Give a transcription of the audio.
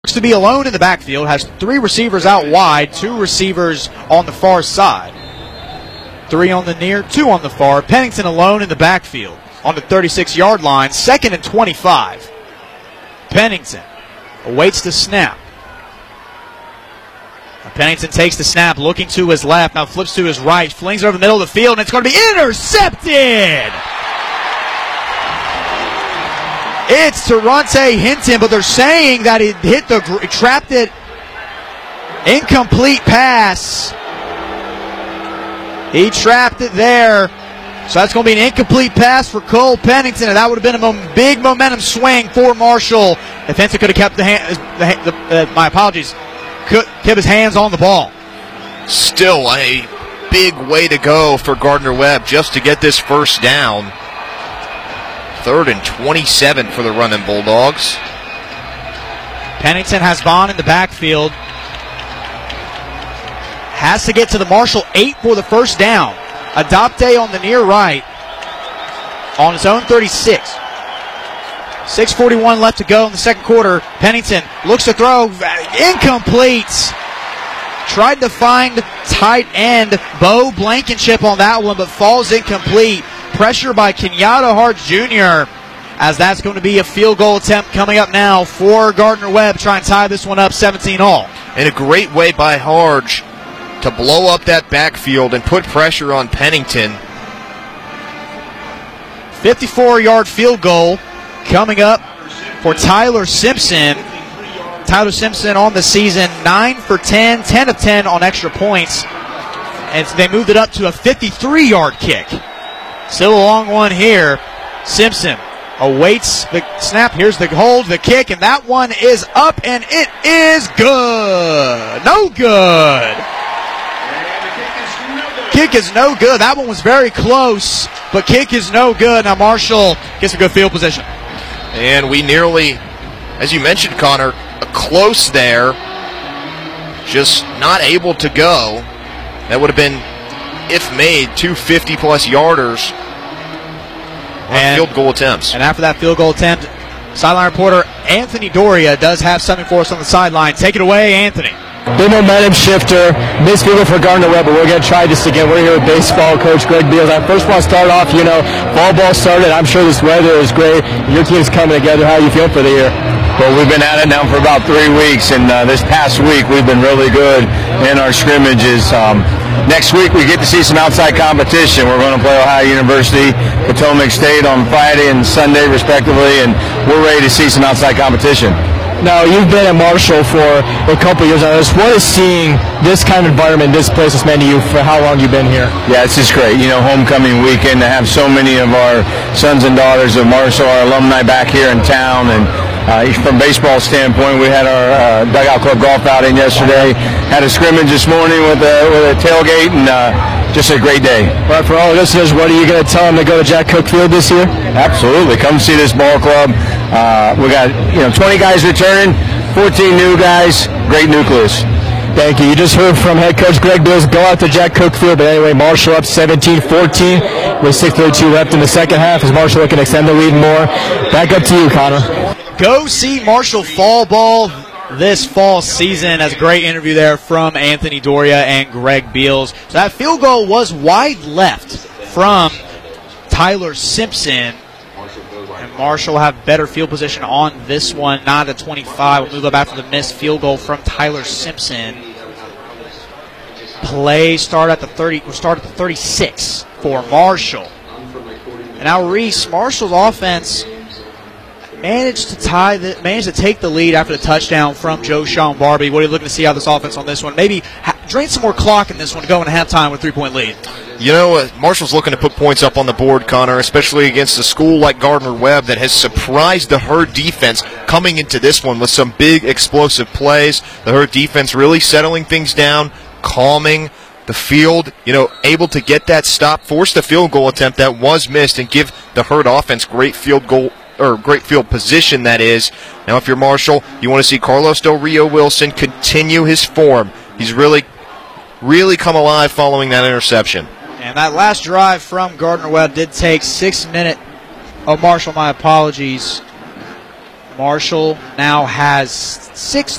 Looks to be alone in the backfield, has 3 receivers out wide, 2 receivers on the far side. 3 on the near, 2 on the far. Pennington alone in the backfield on the 36-yard line, 2nd and 25. Pennington awaits the snap. Pennington takes the snap, looking to his left, now flips to his right, flings it over the middle of the field, and it's going to be intercepted! It's Taronte Hinton, but they're saying that it hit trapped it. Incomplete pass. He trapped it there. So that's going to be an incomplete pass for Cole Pennington, and that would have been a big momentum swing for Marshall. If Hinton could have kept kept his hands on the ball. Still a big way to go for Gardner-Webb just to get this first down. 3rd and 27 for the running Bulldogs. Pennington has Vaughn in the backfield. Has to get to the Marshall 8 for the first down. Adopte on the near right on his own 36. 6:41 left to go in the second quarter. Pennington looks to throw. Incomplete. Tried to find tight end Bo Blankenship on that one, but falls incomplete. Pressure by Kenyatta Hart Jr. as that's going to be a field goal attempt coming up now for Gardner-Webb. Try and tie this one up 17-all. And a great way by Harge to blow up that backfield and put pressure on Pennington. 54-yard field goal coming up for Tyler Simpson. Tyler Simpson on the season, 9 for 10, 10 of 10 on extra points. And they moved it up to a 53-yard kick. Still a long one here. Simpson awaits the snap. Here's the hold, the kick, and that one is up, and it is good. No good. Kick is no good. That one was very close, but kick is no good. Now Marshall gets a good field position. And we nearly, as you mentioned, Connor, close there. Just not able to go. That would have been, if made, 2 50-plus yarders on field goal attempts. And after that field goal attempt, sideline reporter Anthony Doria does have something for us on the sideline. Take it away, Anthony. Big momentum shifter, missed field goal for Gardner-Webb, but we're going to try this again. We're here with baseball coach Greg Beals. I first want to start off, fall ball started. I'm sure this weather is great. Your team's coming together. How are you feeling for the year? Well, we've been at it now for about 3 weeks, and this past week we've been really good in our scrimmages. Next week we get to see some outside competition. We're going to play Ohio University, Potomac State on Friday and Sunday respectively, and we're ready to see some outside competition. Now, you've been at Marshall for a couple years now. What is seeing this kind of environment, this place has meant to you for how long you've been here? Yeah, it's just great. Homecoming weekend, to have so many of our sons and daughters of Marshall, our alumni back here in town. And from baseball standpoint, we had our Dugout Club golf outing yesterday. Had a scrimmage this morning with a tailgate, and just a great day. Right, for all the listeners, what are you going to tell them to go to Jack Cook Field this year? Absolutely. Come see this ball club. We got 20 guys returning, 14 new guys, great nucleus. Thank you. You just heard from head coach Greg Beals. Go out to Jack Cook Field. But anyway, Marshall up 17-14 with 6:32 left in the second half as Marshall looking to extend the lead more. Back up to you, Connor. Go see Marshall fall ball this fall season. That's a great interview there from Anthony Doria and Greg Beals. So that field goal was wide left from Tyler Simpson. And Marshall will have better field position on this one, not at 25. We'll move up after the missed field goal from Tyler Simpson. Play start at the 36 for Marshall. And now Reese, Marshall's offense managed to take the lead after the touchdown from Joe Sean Barbie. What are you looking to see out of this offense on this one? Maybe drain some more clock in this one to go into halftime with a 3-point lead. Marshall's looking to put points up on the board, Connor, especially against a school like Gardner-Webb that has surprised the Herd defense coming into this one with some big explosive plays. The Herd defense really settling things down, calming the field, able to get that stop, force the field goal attempt that was missed, and give the Herd offense great field position, that is. Now, if you're Marshall, you want to see Carlos Del Rio Wilson continue his form. He's really come alive following that interception. And that last drive from Gardner-Webb did take 6 minutes. Oh, Marshall, my apologies. Marshall now has 6